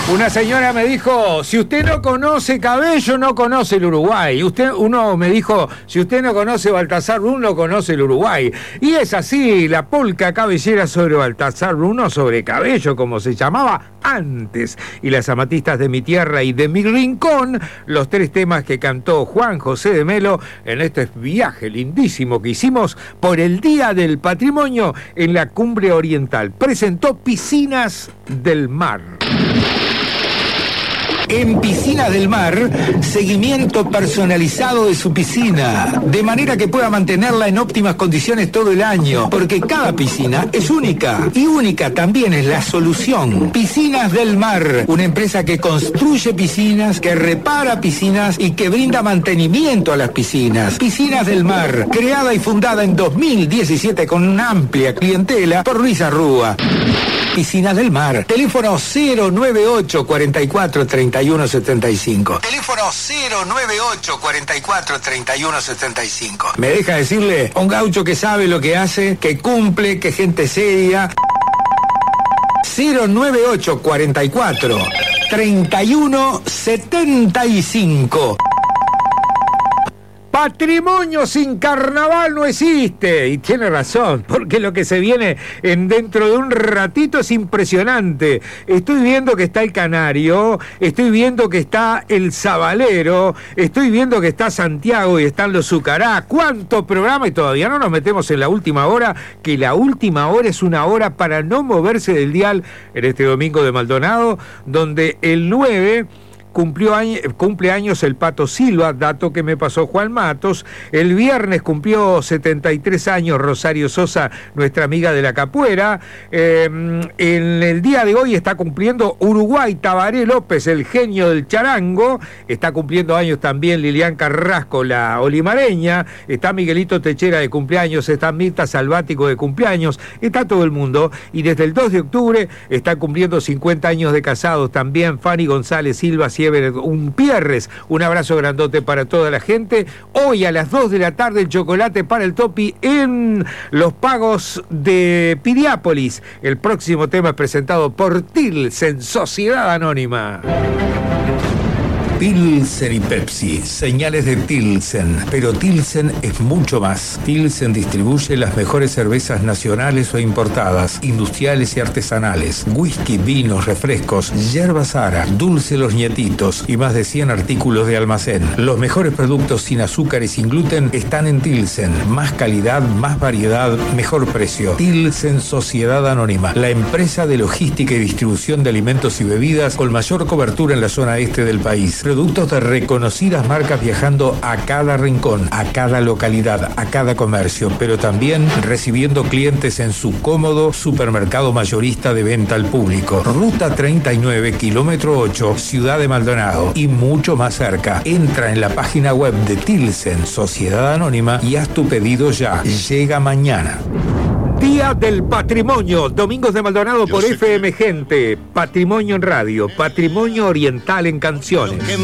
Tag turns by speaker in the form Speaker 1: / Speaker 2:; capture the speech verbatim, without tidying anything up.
Speaker 1: Una señora me dijo, si usted no conoce Cabello, no conoce el Uruguay. Usted, uno me dijo, si usted no conoce Baltasar Brum, no conoce el Uruguay. Y es así, la polca cabellera sobre Baltasar Brum, no sobre Cabello, como se llamaba antes. Y las amatistas de mi tierra y de mi rincón, los tres temas que cantó Juan José de Melo en este viaje lindísimo que hicimos por el Día del Patrimonio en la Cumbre Oriental. Presentó Piscinas del Mar. En Piscinas del Mar, seguimiento personalizado de su piscina, de manera que pueda mantenerla en óptimas condiciones todo el año, porque cada piscina es única, y única también es la solución. Piscinas del Mar, una empresa que construye piscinas, que repara piscinas y que brinda mantenimiento a las piscinas. Piscinas del Mar, creada y fundada en dos mil diecisiete con una amplia clientela por Luis Arrúa. Piscinas del Mar, teléfono cero nueve ocho cuarenta y cuatro treinta y uno setenta y cinco. Teléfono cero nueve ocho cuarenta y cuatro treinta y uno setenta y cinco. Me deja decirle, un gaucho que sabe lo que hace, que cumple, que gente seria. cero nueve ocho cuarenta y cuatro treinta y uno setenta y cinco. Patrimonio sin carnaval no existe. Y tiene razón, porque lo que se viene en dentro de un ratito es impresionante. Estoy viendo que está el Canario, estoy viendo que está el Sabalero, estoy viendo que está Santiago y están los Zucará. ¿Cuánto programa? Y todavía no nos metemos en la última hora, que la última hora es una hora para no moverse del dial en este domingo de Maldonado, donde el nueve... Cumplió año, cumple años el Pato Silva, dato que me pasó Juan Matos. El viernes cumplió setenta y tres años Rosario Sosa, nuestra amiga de la capuera. Eh, en el día de hoy está cumpliendo Uruguay Tabaré López, el genio del charango. Está cumpliendo años también Lilian Carrasco, la olimareña. Está Miguelito Techera de cumpleaños, está Mirta Salvático de cumpleaños. Está todo el mundo. Y desde el dos de octubre está cumpliendo cincuenta años de casados también Fanny González Silva, un Pierres. Un abrazo grandote para toda la gente. Hoy a las dos de la tarde el chocolate para el Topi en los pagos de Piriápolis. El próximo tema es presentado por Tilsen, Sociedad Anónima. Pilsen y Pepsi, señales de Tilsen, pero Tilsen es mucho más. Tilsen distribuye las mejores cervezas nacionales o importadas, industriales y artesanales, whisky, vinos, refrescos, yerba Sara, dulce los nietitos y más de cien artículos de almacén. Los mejores productos sin azúcar y sin gluten están en Tilsen. Más calidad, más variedad, mejor precio. Tilsen Sociedad Anónima, la empresa de logística y distribución de alimentos y bebidas con mayor cobertura en la zona este del país. Productos de reconocidas marcas viajando a cada rincón, a cada localidad, a cada comercio, pero también recibiendo clientes en su cómodo supermercado mayorista de venta al público. Ruta treinta y nueve, kilómetro ocho, Ciudad de Maldonado y mucho más cerca. Entra en la página web de Tilsen, Sociedad Anónima, y haz tu pedido ya. Llega mañana. Día del Patrimonio, Domingos de Maldonado por F M Gente, Patrimonio en Radio, Patrimonio Oriental en Canciones.